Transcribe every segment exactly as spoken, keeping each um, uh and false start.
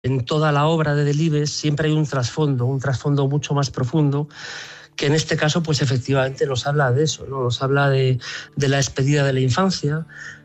En toda la obra de Delibes siempre hay un trasfondo, un trasfondo mucho más profundo, que en este caso pues efectivamente nos habla de eso, ¿no? Nos habla de, de la despedida de la infancia,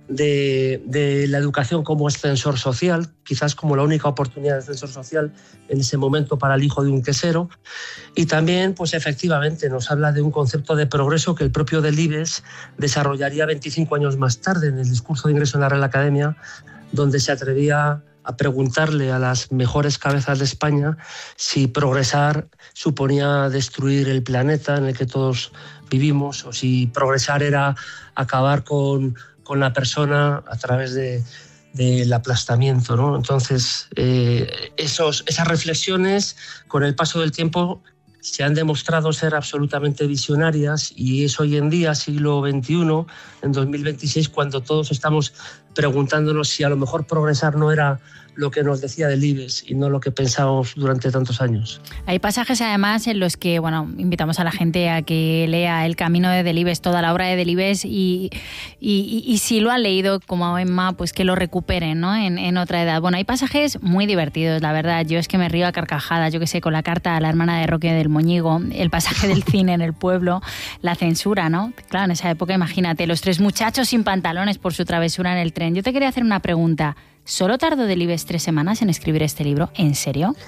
de, de la educación como ascensor social, quizás como la única oportunidad de ascensor social en ese momento para el hijo de un quesero, y también pues efectivamente nos habla de un concepto de progreso que el propio Delibes desarrollaría veinticinco años más tarde en el discurso de ingreso en la Real Academia, donde se atrevía a preguntarle a las mejores cabezas de España si progresar suponía destruir el planeta en el que todos vivimos, o si progresar era acabar con, con la persona a través de, del aplastamiento, ¿no? Entonces, eh, esos, esas reflexiones, con el paso del tiempo, se han demostrado ser absolutamente visionarias, y es hoy en día, siglo veintiuno, en dos mil veintiséis, cuando todos estamos preguntándonos si a lo mejor progresar no era lo que nos decía Delibes y no lo que pensábamos durante tantos años. Hay pasajes además en los que, bueno, invitamos a la gente a que lea El camino de Delibes, toda la obra de Delibes, y, y, y, y si lo han leído como Emma, pues que lo recuperen, ¿no? en, en otra edad. Bueno, hay pasajes muy divertidos, la verdad. Yo es que me río a carcajadas, yo que sé, con la carta a la hermana de Roque del Moñigo, el pasaje del cine en el pueblo, la censura, ¿no? Claro, en esa época, imagínate, los tres muchachos sin pantalones por su travesura en el tren. Yo te quería hacer una pregunta. ¿Solo tardó Delibes tres semanas en escribir este libro? ¿En serio?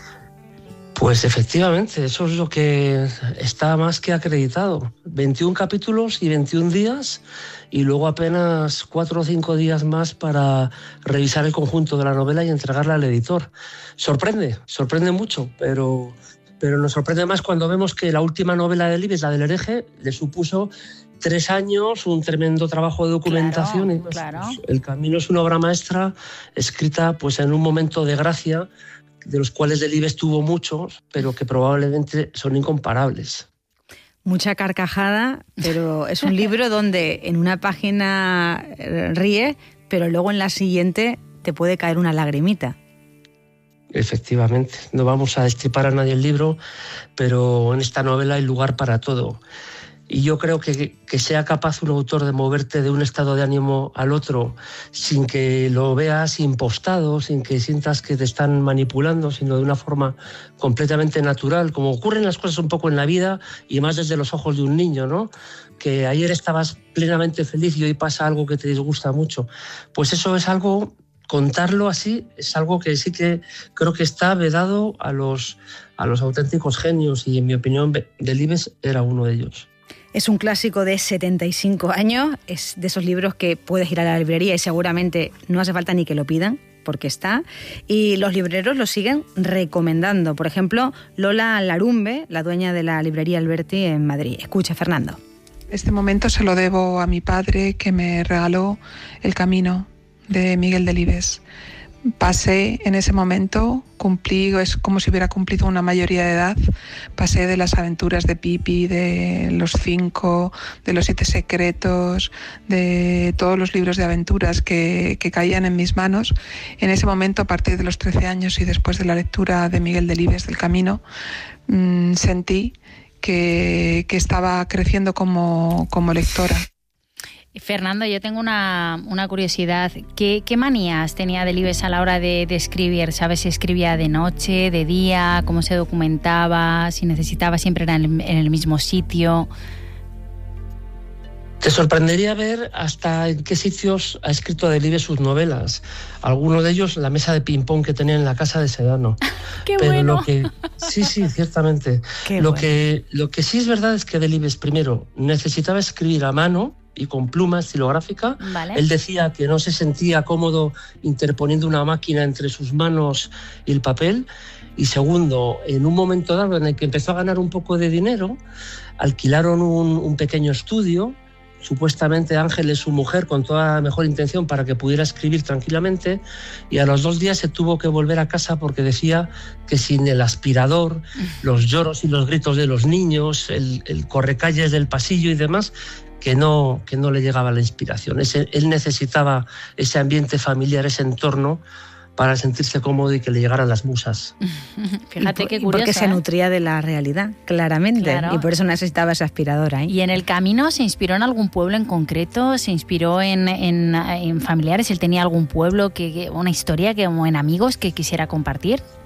Pues efectivamente, eso es lo que está más que acreditado. veintiún capítulos y veintiún días, y luego apenas cuatro o cinco días más para revisar el conjunto de la novela y entregarla al editor. Sorprende, sorprende mucho, pero, pero nos sorprende más cuando vemos que la última novela de Delibes, la del hereje, le supuso tres años, un tremendo trabajo de documentación. Claro, y claro. Pues, El camino es una obra maestra escrita pues en un momento de gracia, de los cuales Delibes tuvo muchos, pero que probablemente son incomparables. Mucha carcajada, pero es un libro donde en una página ríe, pero luego en la siguiente te puede caer una lagrimita. Efectivamente, no vamos a destripar a nadie el libro, pero en esta novela hay lugar para todo. Y yo creo que, que sea capaz un autor de moverte de un estado de ánimo al otro sin que lo veas impostado, sin que sientas que te están manipulando, sino de una forma completamente natural, como ocurren las cosas un poco en la vida, y más desde los ojos de un niño, ¿no? Que ayer estabas plenamente feliz y hoy pasa algo que te disgusta mucho. Pues eso es algo, contarlo así, es algo que sí que creo que está vedado a los, a los auténticos genios, y en mi opinión Delibes era uno de ellos. Es un clásico de setenta y cinco años, es de esos libros que puedes ir a la librería y seguramente no hace falta ni que lo pidan, porque está, y los libreros lo siguen recomendando. Por ejemplo, Lola Larumbe, la dueña de la librería Alberti en Madrid. Escucha, Fernando. Este momento se lo debo a mi padre, que me regaló El camino de Miguel Delibes. Pasé en ese momento, cumplí, es como si hubiera cumplido una mayoría de edad, pasé de las aventuras de Pipi, de los cinco, de los siete secretos, de todos los libros de aventuras que, que caían en mis manos. En ese momento, a partir de los trece años y después de la lectura de Miguel Delibes del Camino, mmm, sentí que, que estaba creciendo como, como lectora. Fernando, yo tengo una, una curiosidad. ¿Qué, ¿Qué manías tenía Delibes a la hora de, de escribir? ¿Sabes si escribía de noche, de día? ¿Cómo se documentaba? ¿Si necesitaba siempre en el, en el mismo sitio? Te sorprendería ver hasta en qué sitios ha escrito Delibes sus novelas. Algunos de ellos la mesa de ping-pong que tenía en la casa de Sedano. ¡Qué Pero bueno! Lo que, sí, sí, ciertamente. Qué lo, bueno. que, lo que sí es verdad es que Delibes, primero, necesitaba escribir a mano y con pluma estilográfica. Vale. Él decía que no se sentía cómodo interponiendo una máquina entre sus manos y el papel. Y segundo, en un momento dado en el que empezó a ganar un poco de dinero, alquilaron un, un pequeño estudio. Supuestamente Ángeles, su mujer, con toda la mejor intención para que pudiera escribir tranquilamente, y a los dos días se tuvo que volver a casa porque decía que sin el aspirador, los lloros y los gritos de los niños, el, el correcalles del pasillo y demás, que no, que no le llegaba la inspiración. Ese, él necesitaba ese ambiente familiar, ese entorno, para sentirse cómodo y que le llegaran las musas. Fíjate por, qué curioso. Porque se ¿eh? nutría de la realidad, claramente. Claro. Y por eso necesitaba esa aspiradora. ¿eh? Y en el camino, ¿se inspiró en algún pueblo en concreto? ¿Se inspiró en, en, en familiares? ¿Él tenía algún pueblo, que, que una historia que, o en amigos que quisiera compartir?